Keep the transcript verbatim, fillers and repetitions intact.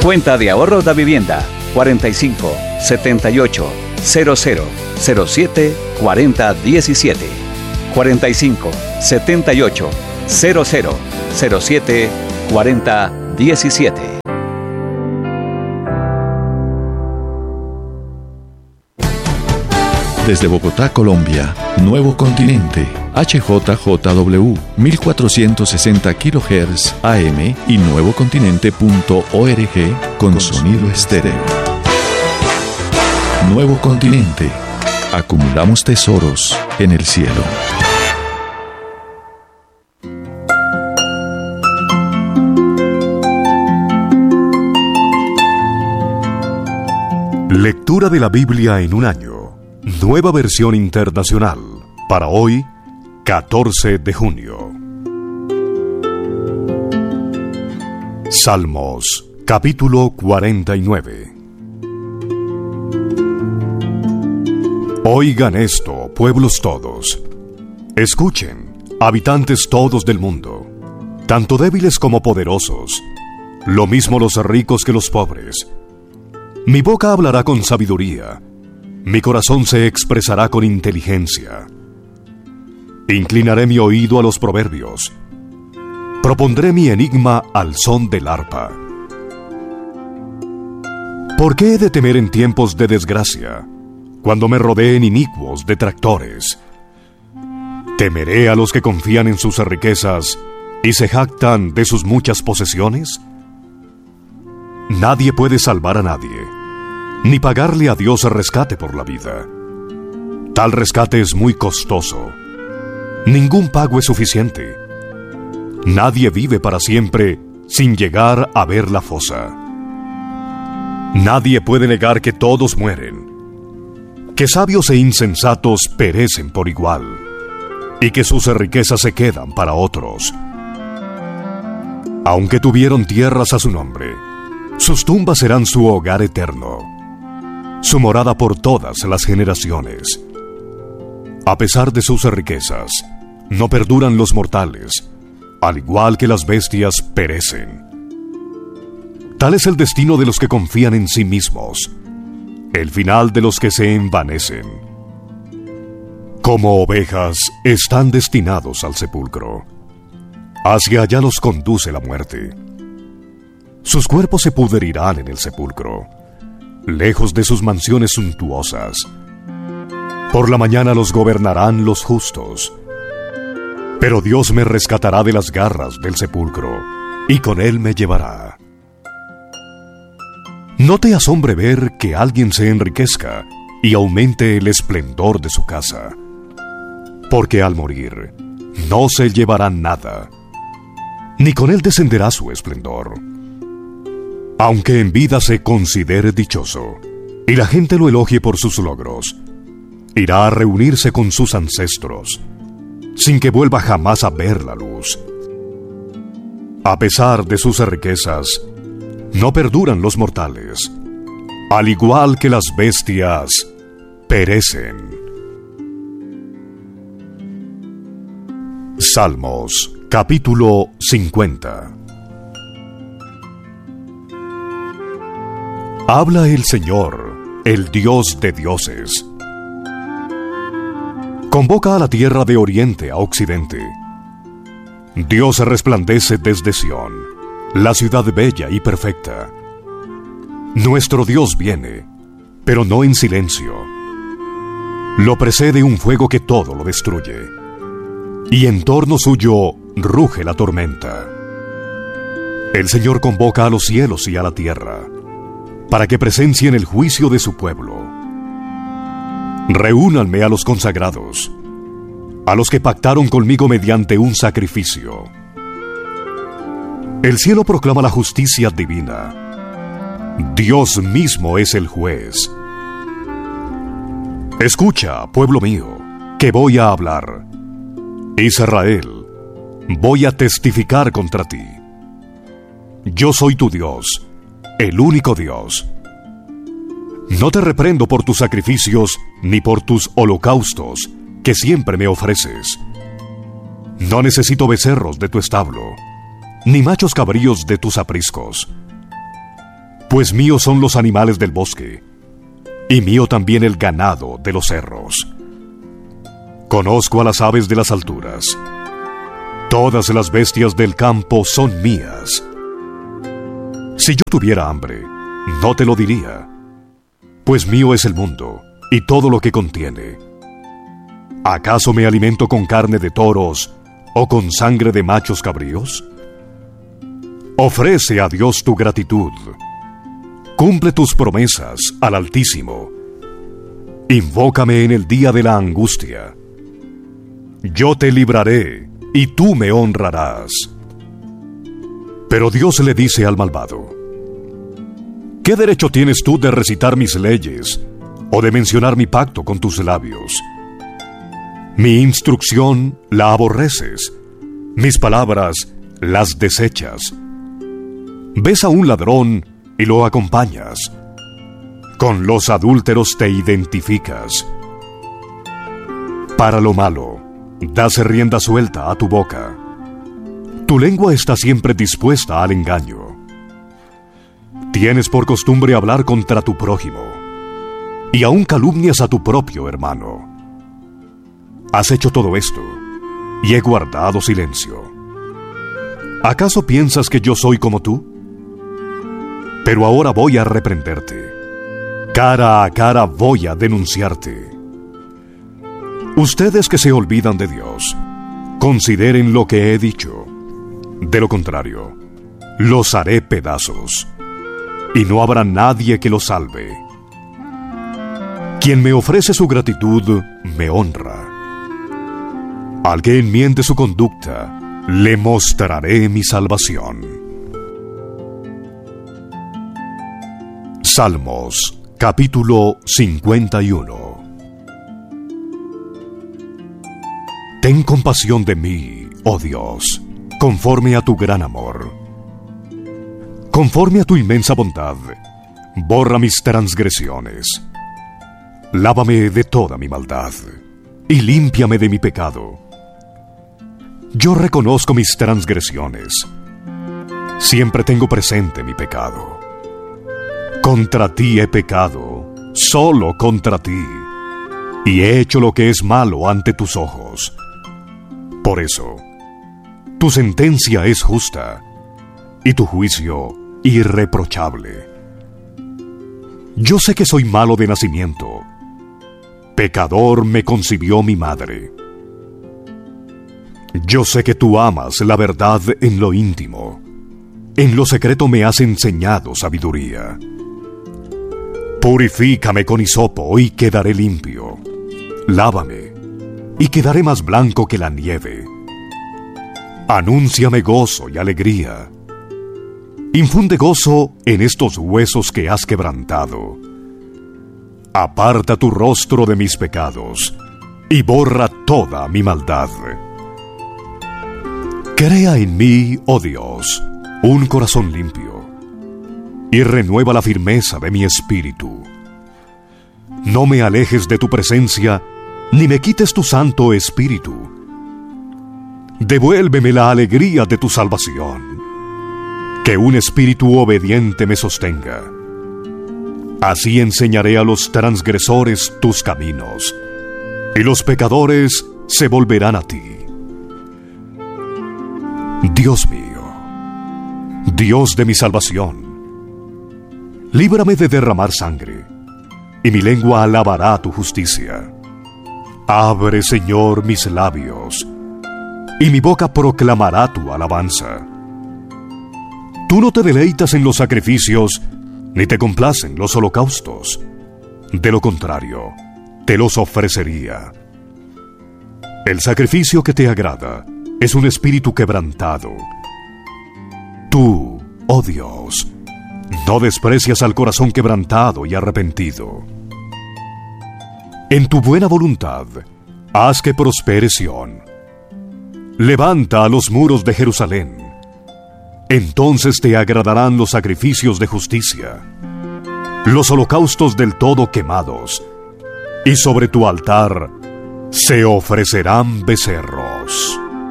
Cuenta de ahorros da vivienda cuarenta y cinco, setenta y ocho, cero cero, cero siete, cuarenta, diecisiete. cuarenta y cinco, setenta y ocho, cero cero, cero siete, cuarenta, diecisiete. Desde Bogotá, Colombia, Nuevo Continente, H J J W, mil cuatrocientos sesenta kilohertz A M y nuevocontinente punto org con, con sonido estéreo. Nuevo Continente. Acumulamos tesoros en el cielo. Lectura de la Biblia en un año. Nueva versión internacional. Para hoy, catorce de junio. Salmos, capítulo cuarenta y nueve. Oigan esto, pueblos todos. Escuchen, habitantes todos del mundo, tanto débiles como poderosos, lo mismo los ricos que los pobres. Mi boca hablará con sabiduría, mi corazón se expresará con inteligencia. Inclinaré mi oído a los proverbios, propondré mi enigma al son del arpa. ¿Por qué he de temer en tiempos de desgracia, cuando me rodeen inicuos detractores? ¿Temeré a los que confían en sus riquezas y se jactan de sus muchas posesiones? Nadie puede salvar a nadie, ni pagarle a Dios rescate por la vida. Tal rescate es muy costoso. Ningún pago es suficiente. Nadie vive para siempre sin llegar a ver la fosa. Nadie puede negar que todos mueren, que sabios e insensatos perecen por igual, y que sus riquezas se quedan para otros. Aunque tuvieron tierras a su nombre, sus tumbas serán su hogar eterno, su morada por todas las generaciones. A pesar de sus riquezas, no perduran los mortales, al igual que las bestias perecen. Tal es el destino de los que confían en sí mismos, el final de los que se envanecen. Como ovejas están destinados al sepulcro, hacia allá los conduce la muerte. Sus cuerpos se pudrirán en el sepulcro, lejos de sus mansiones suntuosas. Por la mañana los gobernarán los justos, pero Dios me rescatará de las garras del sepulcro, y con él me llevará. No te asombre ver que alguien se enriquezca y aumente el esplendor de su casa, porque al morir no se llevará nada, ni con él descenderá su esplendor. Aunque en vida se considere dichoso y la gente lo elogie por sus logros, irá a reunirse con sus ancestros, sin que vuelva jamás a ver la luz. A pesar de sus riquezas, no perduran los mortales, al igual que las bestias, perecen. Salmos, capítulo cincuenta. Habla el Señor, el Dios de dioses. Convoca a la tierra de oriente a occidente. Dios resplandece desde Sión, la ciudad bella y perfecta. Nuestro Dios viene, pero no en silencio. Lo precede un fuego que todo lo destruye, y en torno suyo ruge la tormenta. El Señor convoca a los cielos y a la tierra, para que presencien el juicio de su pueblo. Reúnanme a los consagrados, a los que pactaron conmigo mediante un sacrificio. El cielo proclama la justicia divina. Dios mismo es el juez. Escucha, pueblo mío, que voy a hablar. Israel, voy a testificar contra ti. Yo soy tu Dios, el único Dios. No te reprendo por tus sacrificios ni por tus holocaustos que siempre me ofreces. No necesito becerros de tu establo, ni machos cabríos de tus apriscos. Pues míos son los animales del bosque, y mío también el ganado de los cerros. Conozco a las aves de las alturas. Todas las bestias del campo son mías. Si yo tuviera hambre, no te lo diría, pues mío es el mundo y todo lo que contiene. ¿Acaso me alimento con carne de toros o con sangre de machos cabríos? Ofrece a Dios tu gratitud. Cumple tus promesas al Altísimo. Invócame en el día de la angustia. Yo te libraré y tú me honrarás. Pero Dios le dice al malvado: ¿qué derecho tienes tú de recitar mis leyes o de mencionar mi pacto con tus labios? Mi instrucción la aborreces, mis palabras las desechas. Ves a un ladrón y lo acompañas. Con los adúlteros te identificas. Para lo malo, das rienda suelta a tu boca. Tu lengua está siempre dispuesta al engaño. Tienes por costumbre hablar contra tu prójimo, y aún calumnias a tu propio hermano. Has hecho todo esto, y he guardado silencio. ¿Acaso piensas que yo soy como tú? Pero ahora voy a reprenderte. Cara a cara voy a denunciarte. Ustedes que se olvidan de Dios, consideren lo que he dicho. De lo contrario, los haré pedazos, y no habrá nadie que los salve. Quien me ofrece su gratitud, me honra. Al que enmiende su conducta, le mostraré mi salvación. Salmos, capítulo cincuenta y uno. Ten compasión de mí, oh Dios, conforme a tu gran amor. Conforme a tu inmensa bondad, borra mis transgresiones. Lávame de toda mi maldad, y límpiame de mi pecado. Yo reconozco mis transgresiones. Siempre tengo presente mi pecado. Contra ti he pecado, solo contra ti, y he hecho lo que es malo ante tus ojos. Por eso, tu sentencia es justa, y tu juicio irreprochable. Yo sé que soy malo de nacimiento. Pecador me concibió mi madre. Yo sé que tú amas la verdad en lo íntimo. En lo secreto me has enseñado sabiduría. Purifícame con hisopo y quedaré limpio. Lávame y quedaré más blanco que la nieve. Anúnciame gozo y alegría. Infunde gozo en estos huesos que has quebrantado. Aparta tu rostro de mis pecados y borra toda mi maldad. Crea en mí, oh Dios, un corazón limpio, y renueva la firmeza de mi espíritu. No me alejes de tu presencia, ni me quites tu Santo Espíritu. Devuélveme la alegría de tu salvación. Que un espíritu obediente me sostenga. Así enseñaré a los transgresores tus caminos, y los pecadores se volverán a ti. Dios mío, Dios de mi salvación, líbrame de derramar sangre, y mi lengua alabará tu justicia. Abre, Señor, mis labios, y mi boca proclamará tu alabanza. Tú no te deleitas en los sacrificios, ni te complacen los holocaustos. De lo contrario, te los ofrecería. El sacrificio que te agrada es un espíritu quebrantado. Tú, oh Dios, no desprecias al corazón quebrantado y arrepentido. En tu buena voluntad, haz que prospere Sión. Levanta a los muros de Jerusalén. Entonces te agradarán los sacrificios de justicia, los holocaustos del todo quemados, y sobre tu altar se ofrecerán becerros.